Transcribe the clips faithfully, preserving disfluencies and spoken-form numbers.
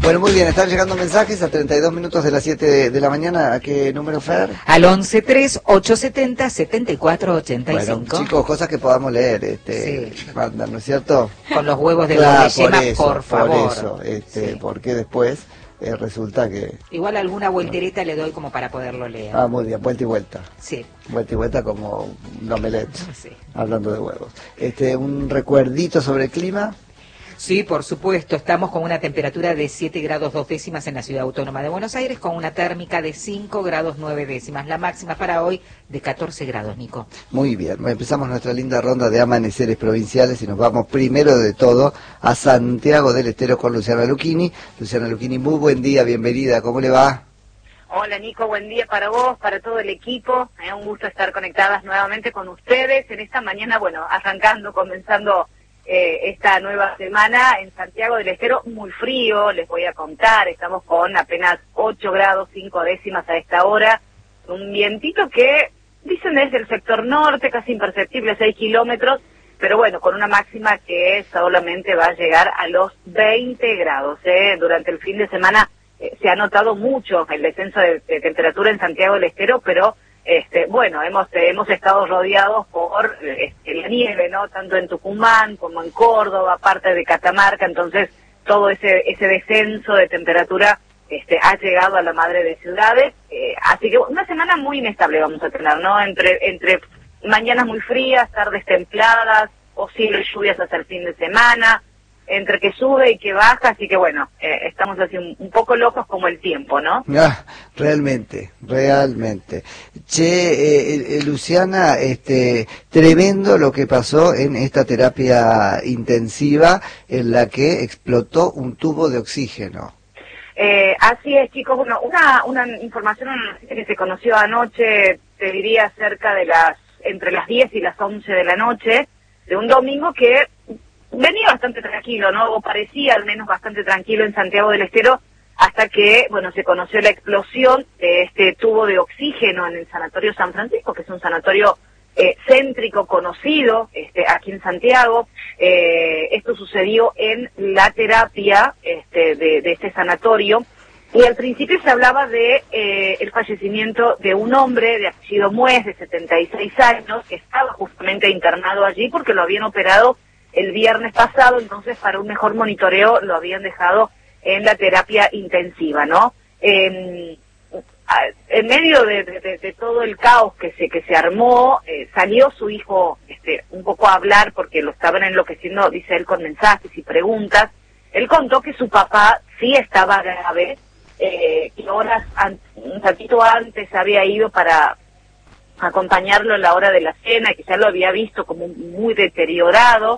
Bueno, muy bien, están llegando mensajes a treinta y dos minutos de las siete de, de la mañana. ¿A qué número, Fer? Al once tres ocho setenta setenta y cuatro ochenta y cinco. Bueno, chicos, cosas que podamos leer, este, Sí. mandan, ¿no es cierto? Con los huevos de Claro, doble yema, por eso, por favor. por eso, este, Sí. porque después eh, resulta que... Igual alguna voltereta le doy como para poderlo leer. Ah, muy bien, vuelta y vuelta. Sí. Vuelta y vuelta como un omelette, Sí. hablando de huevos. Este, un recuerdito sobre el clima. Sí, por supuesto, estamos con una temperatura de siete grados dos décimas en la Ciudad Autónoma de Buenos Aires, con una térmica de cinco grados nueve décimas. La máxima para hoy de catorce grados, Nico. Muy bien, empezamos nuestra linda ronda de amaneceres provinciales y nos vamos primero de todo a Santiago del Estero con Luciana Lucchini. Luciana Lucchini, muy buen día, bienvenida, ¿cómo le va? Hola Nico, buen día para vos, para todo el equipo. Es un gusto estar conectadas nuevamente con ustedes en esta mañana, bueno, arrancando, comenzando eh, esta nueva semana en Santiago del Estero, muy frío, les voy a contar, estamos con apenas ocho grados cinco décimas a esta hora, un vientito que dicen desde el sector norte, casi imperceptible, seis kilómetros, pero bueno, con una máxima que solamente va a llegar a los veinte grados. ¿eh? Durante el fin de semana eh, se ha notado mucho el descenso de, de temperatura en Santiago del Estero, pero este, bueno, hemos eh, hemos estado rodeados por este, la nieve, ¿no? Tanto en Tucumán como en Córdoba, parte de Catamarca, entonces todo ese ese descenso de temperatura este ha llegado a la madre de ciudades, eh, así que una semana muy inestable vamos a tener, ¿no? Entre entre mañanas muy frías, tardes templadas, posibles lluvias hasta el fin de semana, entre que sube y que baja, así que bueno, eh, estamos así un, un poco locos como el tiempo, ¿no? Ah, realmente, realmente. Che, eh, eh, Luciana, este, tremendo lo que pasó en esta terapia intensiva en la que explotó un tubo de oxígeno. Eh, así es, chicos. Bueno, una, una información, una noticia que se conoció anoche, te diría cerca de las, entre las diez y las once de la noche, de un domingo que venía bastante tranquilo, ¿no? O parecía al menos bastante tranquilo en Santiago del Estero, hasta que, bueno, se conoció la explosión de este tubo de oxígeno en el Sanatorio San Francisco, que es un sanatorio eh, céntrico conocido este, aquí en Santiago. Eh, esto sucedió en la terapia este, de, de este sanatorio, y al principio se hablaba de eh, el fallecimiento de un hombre de apellido Muez, de setenta y seis años, que estaba justamente internado allí porque lo habían operado el viernes pasado, entonces para un mejor monitoreo lo habían dejado en la terapia intensiva, ¿no? Eh, en medio de, de, de todo el caos que se que se armó, eh, salió su hijo este, un poco a hablar porque lo estaban enloqueciendo, dice él, con mensajes y preguntas. Él contó que su papá sí estaba grave, eh, y horas an un ratito antes había ido para acompañarlo en la hora de la cena, y que ya lo había visto como muy deteriorado,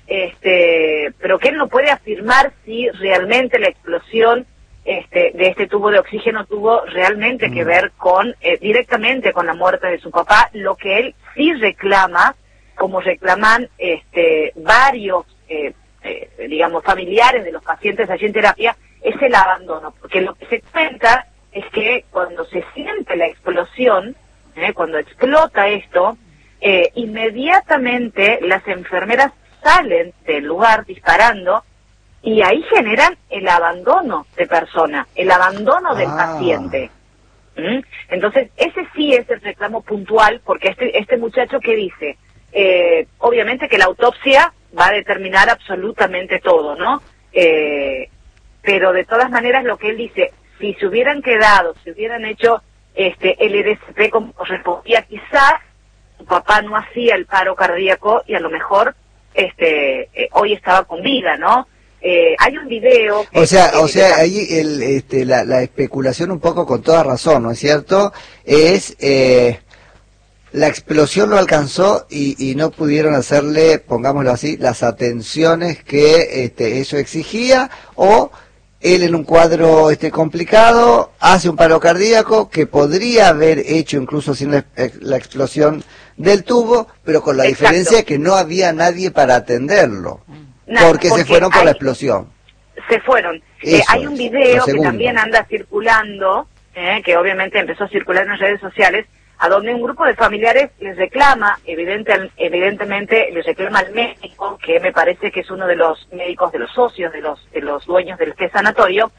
este, pero que él no puede afirmar si realmente la explosión este, de este tubo de oxígeno tuvo realmente que ver con eh, directamente con la muerte de su papá. Lo que él sí reclama, como reclaman este, varios, eh, eh, digamos, familiares de los pacientes allí en terapia, es el abandono, porque lo que se cuenta es que cuando se siente la explosión, eh, cuando explota esto, eh, inmediatamente las enfermeras salen del lugar disparando, y ahí generan el abandono de persona, el abandono del Ah. paciente. ¿Mm? Entonces, ese sí es el reclamo puntual, porque este este muchacho que dice, eh, obviamente que la autopsia va a determinar absolutamente todo, ¿no? Eh, pero de todas maneras lo que él dice, si se hubieran quedado, si hubieran hecho este el R C P como correspondía, quizás su papá no hacía el paro cardíaco y a lo mejor este eh, hoy estaba con vida, ¿no? Eh, hay un video... O sea, que, o sea, que, ahí el, este, la, la especulación un poco con toda razón, ¿no es cierto? Es, eh, la explosión lo alcanzó y, y no pudieron hacerle, pongámoslo así, las atenciones que este, eso exigía, o él en un cuadro este complicado hace un paro cardíaco que podría haber hecho incluso sin la, la explosión del tubo, pero con la Exacto. diferencia que no había nadie para atenderlo. Nada, porque, porque se fueron por hay, la explosión. Se fueron. Eh, hay un video que también segundo. anda circulando, eh, que obviamente empezó a circular en las redes sociales, a donde un grupo de familiares les reclama, evidente, evidentemente les reclama al médico, que me parece que es uno de los médicos, de los socios, de los de los dueños de este sanatorio,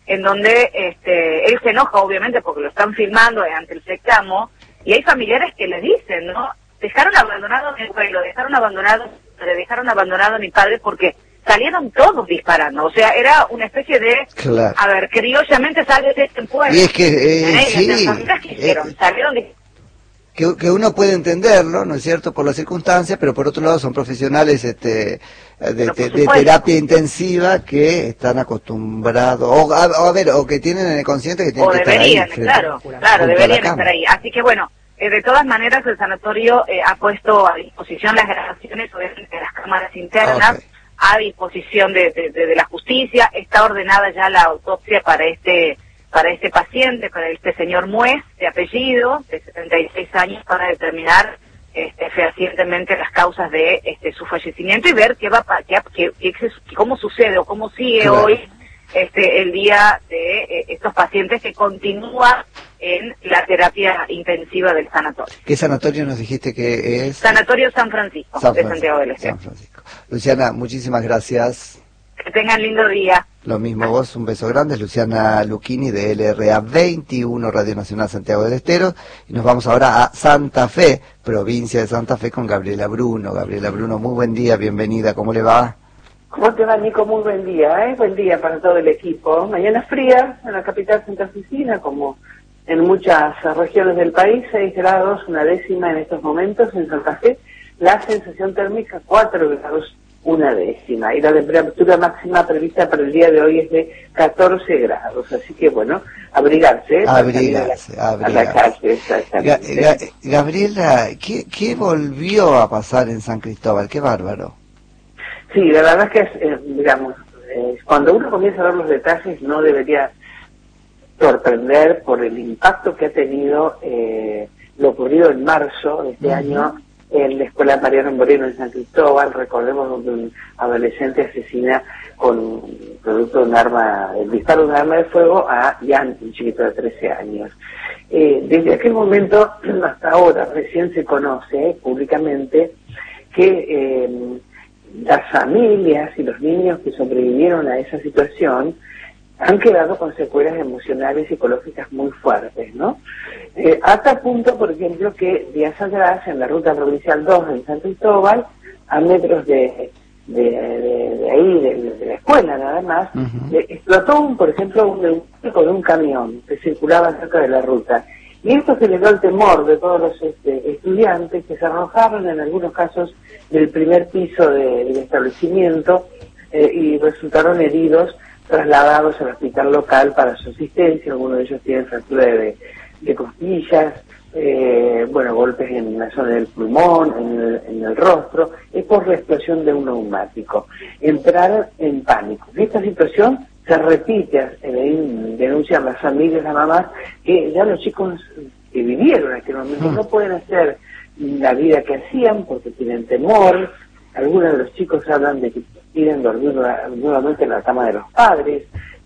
en donde este, él se enoja, obviamente, porque lo están filmando ante el secamo, y hay familiares que le dicen, ¿no? Dejaron abandonado a mi abuelo, dejaron abandonado, le dejaron abandonado a mi padre porque salieron todos disparando, o sea, era una especie de, claro. a ver, criollamente sale de este pueblo. Y es que, eh, sí, las familias que hicieron, eh, salieron de... Que, que uno puede entenderlo, ¿no es cierto?, por las circunstancias, pero por otro lado son profesionales este, de, de, de terapia intensiva que están acostumbrados, o a, o a ver, o que tienen en el consciente que tienen o que deberían, estar ahí. Claro, frente, claro, deberían estar ahí. Así que bueno, eh, de todas maneras el sanatorio eh, ha puesto a disposición las grabaciones, obviamente, de las cámaras internas, okay. a disposición de, de, de, de la justicia. Está ordenada ya la autopsia para este para este paciente, para este señor Muez, de apellido, de setenta y seis años, para determinar este, fehacientemente las causas de este, su fallecimiento y ver qué va qué, qué, qué, cómo sucede o cómo sigue claro. hoy este el día de eh, estos pacientes que continúan en la terapia intensiva del sanatorio. ¿Qué sanatorio nos dijiste que es? Sanatorio San Francisco, San Francisco de Santiago del Estero. San Francisco. Luciana, muchísimas gracias. Que tengan lindo día. Lo mismo vos, un beso grande. Luciana Lucchini de L R A veintiuno, Radio Nacional Santiago del Estero. Y nos vamos ahora a Santa Fe, provincia de Santa Fe, con Gabriela Bruno. Gabriela Bruno, muy buen día, bienvenida, ¿cómo le va? ¿Cómo te va, Nico? Muy buen día, ¿eh? Buen día para todo el equipo. Mañana fría en la capital santafesina, como en muchas regiones del país, seis grados, una décima en estos momentos en Santa Fe. La sensación térmica, cuatro grados, una décima. Y la temperatura máxima prevista para el día de hoy es de catorce grados. Así que, bueno, abrigarse. ¿eh? Abrigarse, a la, abrigarse. A la calle, exactamente. Ga, Ga, Gabriela, ¿qué, ¿qué volvió a pasar en San Cristóbal? Qué bárbaro. Sí, la verdad es que, es, eh, digamos, eh, cuando uno comienza a ver los detalles no debería sorprender por el impacto que ha tenido eh, lo ocurrido en marzo de este uh-huh. año en la escuela Mariano Moreno en San Cristóbal. Recordemos donde un adolescente asesina con producto de un arma, el disparo de un arma de fuego a Jan, un chiquito de trece años. Eh, desde aquel momento hasta ahora recién se conoce eh, públicamente que eh, las familias y los niños que sobrevivieron a esa situación han quedado con secuelas emocionales y psicológicas muy fuertes, ¿no? Eh, hasta punto, por ejemplo, que días atrás, en la ruta provincial dos en San Cristóbal, a metros de, de, de, de ahí, de, de la escuela nada más, uh-huh. eh, explotó, un, por ejemplo, un neumático de un camión que circulaba cerca de la ruta. Y esto generó el temor de todos los este, estudiantes que se arrojaron en algunos casos del primer piso de, del establecimiento eh, y resultaron heridos, trasladados al hospital local para su asistencia. Algunos de ellos tienen fractura de, de costillas, eh, bueno, golpes en la zona del pulmón, en el, en el rostro, es por la explosión de un neumático. Entraron en pánico. Esta situación se repite, eh, denuncian las familias, las mamás, que ya los chicos que vivieron en aquel momento no pueden hacer la vida que hacían porque tienen temor. Algunos de los chicos hablan de que quieren dormir nuevamente en la cama de los padres.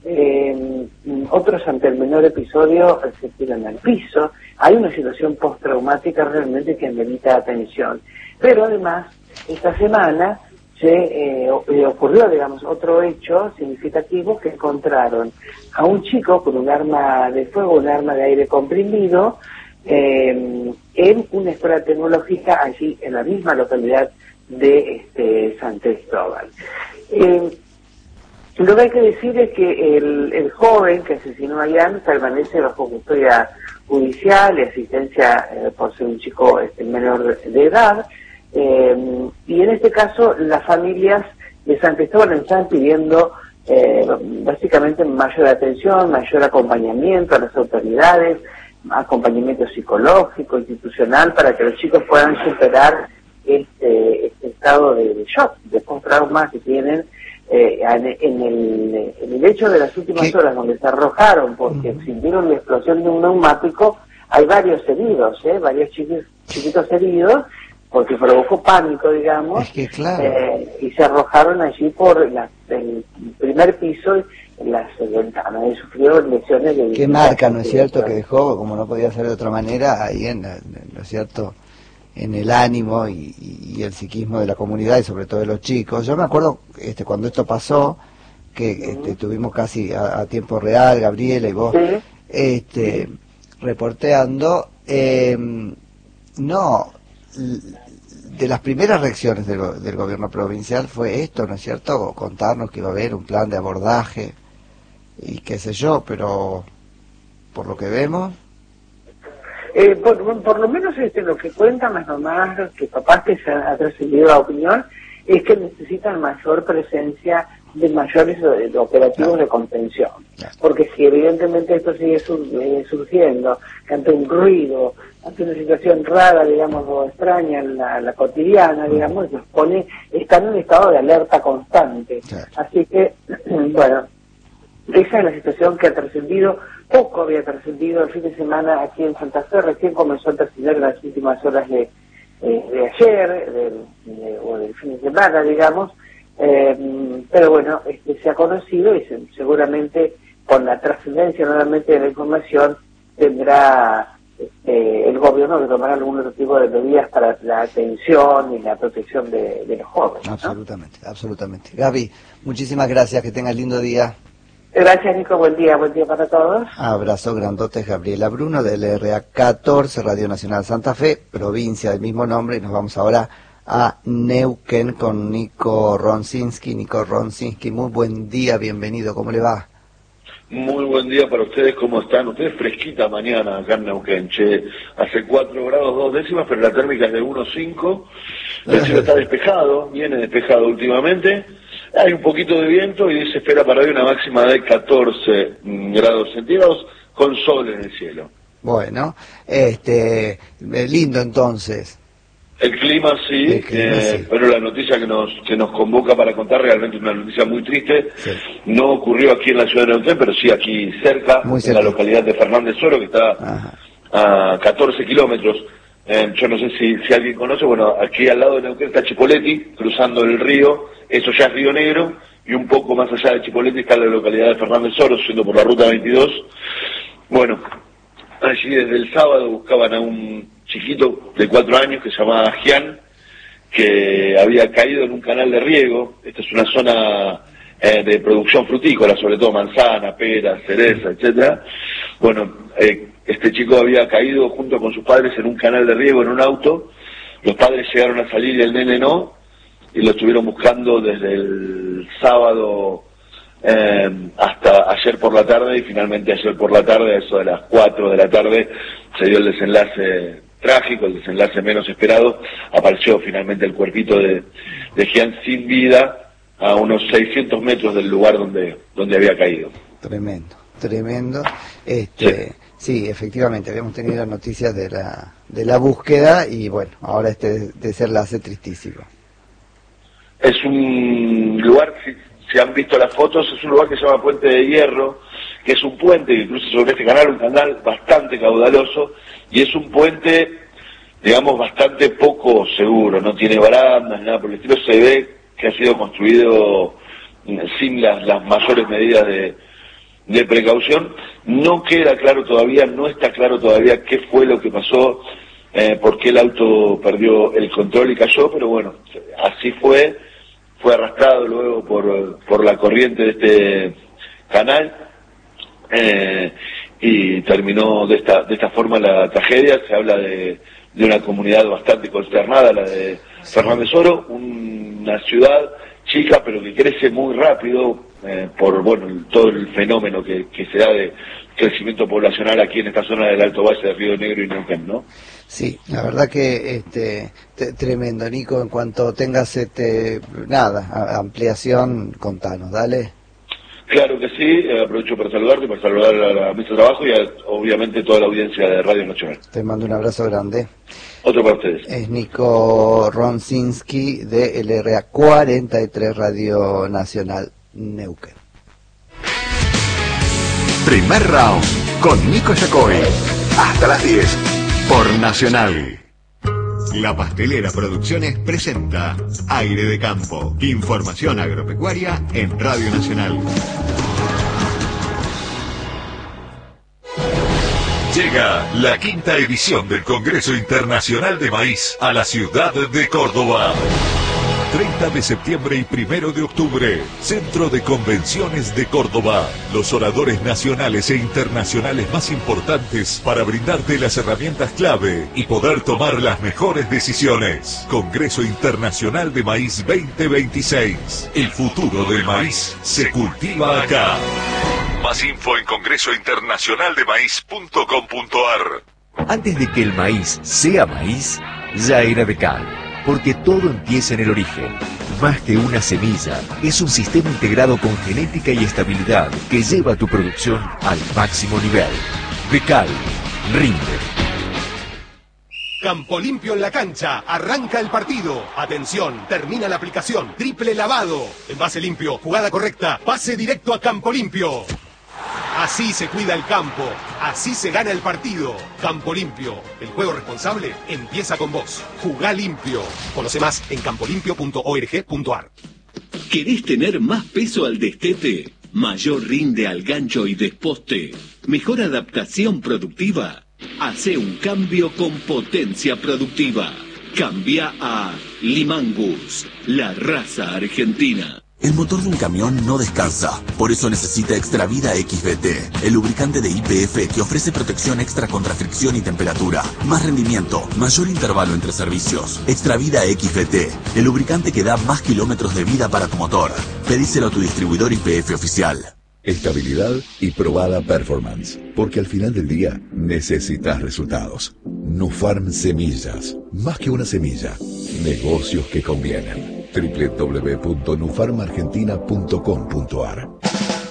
Eh, otros, ante el menor episodio, se tiran al piso. Hay una situación postraumática realmente que amerita atención. Pero además, esta semana se eh, ocurrió, digamos, otro hecho significativo, que encontraron a un chico con un arma de fuego, un arma de aire comprimido, eh, en una escuela tecnológica allí en la misma localidad de este, San Cristóbal. Eh, lo que hay que decir es que el, el joven que asesinó a Jan permanece bajo custodia judicial y asistencia eh, por ser un chico este, menor de edad. Eh, y en este caso las familias de San Cristóbal están pidiendo eh, básicamente mayor atención, mayor acompañamiento a las autoridades, acompañamiento psicológico, institucional, para que los chicos puedan superar este, este estado de, de shock, de post-trauma que tienen eh, en, en, el, en el hecho de las últimas ¿Qué? horas donde se arrojaron porque uh-huh. sintieron la explosión de un neumático. Hay varios heridos, ¿eh? varios chiquitos, chiquitos heridos, porque provocó pánico, digamos, es que, claro. eh, y se arrojaron allí por la, el primer piso, en las ventanas, y sufrió lesiones de... Qué marca, ¿no es cierto?, que dejó, como no podía ser de otra manera, ahí en, ¿no es cierto?, en el ánimo y, y el psiquismo de la comunidad y sobre todo de los chicos. Yo me acuerdo este cuando esto pasó, que este, tuvimos casi a, a tiempo real, Gabriela y vos, Sí. este, reporteando, eh, no, de las primeras reacciones del, go- del gobierno provincial fue esto, ¿no es cierto? Contarnos que iba a haber un plan de abordaje y qué sé yo, pero por lo que vemos... Eh, por, por lo menos este, lo que cuentan las mamás, que papás que se han ha trascendido la opinión, es que necesitan mayor presencia de mayores eh, de operativos Claro. de contención. Claro. Porque si evidentemente esto sigue sur- eh, surgiendo, que ante un ruido, ante una situación rara, digamos, o extraña en la, la cotidiana, digamos, nos pone, están en un estado de alerta constante. Claro. Así que, bueno, esa es la situación que ha trascendido, poco había trascendido el fin de semana aquí en Santa Fe, recién comenzó a trascender en las últimas horas de, eh, de ayer, del- de- o del fin de semana, digamos, eh, pero bueno, este, se ha conocido y se- seguramente con la trascendencia nuevamente de la información tendrá este, el gobierno que tomar algún otro tipo de medidas para la atención y la protección de, de los jóvenes, ¿no? Absolutamente, absolutamente. Gaby, muchísimas gracias, que tengas lindo día. Gracias, Nico, buen día, buen día para todos. Abrazo grandote, Gabriela Bruno, del R A catorce, Radio Nacional Santa Fe, provincia del mismo nombre, y nos vamos ahora a Neuquén con Nico Roncinski. Nico Roncinski, muy buen día, bienvenido, ¿cómo le va? Muy buen día para ustedes, ¿cómo están? Ustedes fresquita mañana acá en Neuquén, che, hace cuatro grados dos décimas, pero la térmica es de uno coma cinco, el cielo está despejado, viene despejado últimamente, hay un poquito de viento y se espera para hoy una máxima de catorce grados centígrados con sol en el cielo. Bueno, este, eh, lindo entonces. El clima sí, El clima, eh, sí. pero la noticia que nos que nos convoca para contar realmente es una noticia muy triste. Sí. No ocurrió aquí en la ciudad de Neuquén, pero sí aquí cerca, Muy en cerca. la localidad de Fernández Oro, que está Ajá. a catorce kilómetros. Eh, yo no sé si, si alguien conoce, bueno, aquí al lado de Neuquén está Chipoleti, cruzando el río, eso ya es Río Negro, y un poco más allá de Chipoleti está la localidad de Fernández Oro, yendo por la ruta veintidós. Bueno, allí desde el sábado buscaban a un chiquito de cuatro años que se llamaba Gian, que había caído en un canal de riego. Esta es una zona eh, de producción frutícola, sobre todo manzana, pera, cereza, etcétera. Bueno, eh, este chico había caído junto con sus padres en un canal de riego en un auto. Los padres llegaron a salir y el nene no, y lo estuvieron buscando desde el sábado eh, hasta ayer por la tarde, y finalmente ayer por la tarde, a eso de las cuatro de la tarde, se dio el desenlace trágico, el desenlace menos esperado. Apareció finalmente el cuerpito de, de Gian sin vida a unos seiscientos metros del lugar donde, donde había caído. Tremendo, tremendo. Este, sí. sí, efectivamente, habíamos tenido noticias de la de la búsqueda y bueno, ahora este desenlace tristísimo. Es un lugar, si, si han visto las fotos, es un lugar que se llama Puente de Hierro, que es un puente que cruza sobre este canal, un canal bastante caudaloso, y es un puente, digamos, bastante poco seguro, no tiene barandas, nada por el estilo. Se ve que ha sido construido sin las, las mayores medidas de, de precaución. No queda claro todavía, no está claro todavía qué fue lo que pasó, eh, por qué el auto perdió el control y cayó, pero bueno, así fue, fue arrastrado luego por, por la corriente de este canal, eh, y terminó de esta, de esta forma la tragedia. Se habla de, de una comunidad bastante consternada, la de Fernández Oro, una ciudad chica pero que crece muy rápido, eh, por bueno el, todo el fenómeno que, que se da de crecimiento poblacional aquí en esta zona del Alto Valle de Río Negro y Neuquén, ¿no? Sí, la verdad que este te, tremendo, Nico. En cuanto tengas este nada, a, ampliación, contanos, dale. Claro que sí, eh, aprovecho para saludarte, para saludar a la mesa de trabajo y a, obviamente toda la audiencia de Radio Nacional. Te mando un abrazo grande. Otro para ustedes. Es Nico Roncinski de L R A cuarenta y tres Radio Nacional Neuquén. Primer round con Nico Yacoy. Hasta las diez por Nacional. La Pastelera Producciones presenta Aire de Campo. Información agropecuaria en Radio Nacional. Llega la quinta edición del Congreso Internacional de Maíz a la ciudad de Córdoba. treinta de septiembre y primero de octubre, Centro de Convenciones de Córdoba. Los oradores nacionales e internacionales más importantes para brindarte las herramientas clave y poder tomar las mejores decisiones. Congreso Internacional de Maíz veinte veintiséis. El futuro del maíz se cultiva acá. Más info en congreso internacional de maíz punto com punto ar. Antes de que el maíz sea maíz, ya era Becal, porque todo empieza en el origen. Más que una semilla, es un sistema integrado con genética y estabilidad que lleva tu producción al máximo nivel. Becal, rinde. Campo Limpio en la cancha, arranca el partido. Atención, termina la aplicación. Triple lavado. Envase limpio, jugada correcta, pase directo a Campo Limpio. Así se cuida el campo, así se gana el partido. Campo Limpio, el juego responsable empieza con vos. Jugá limpio. Conoce más en campo limpio punto org punto ar. ¿Querés tener más peso al destete? ¿Mayor rinde al gancho y desposte? ¿Mejor adaptación productiva? Hace un cambio con potencia productiva. Cambia a Limangus, la raza argentina. El motor de un camión no descansa, por eso necesita Extravida X B T, el lubricante de Y P F que ofrece protección extra contra fricción y temperatura, más rendimiento, mayor intervalo entre servicios. Extravida X B T, el lubricante que da más kilómetros de vida para tu motor. Pedíselo a tu distribuidor Y P F oficial. Estabilidad y probada performance, porque al final del día necesitas resultados. Nufarm Semillas, más que una semilla, negocios que convienen. doble u doble u doble u punto nufarm argentina punto com punto ar.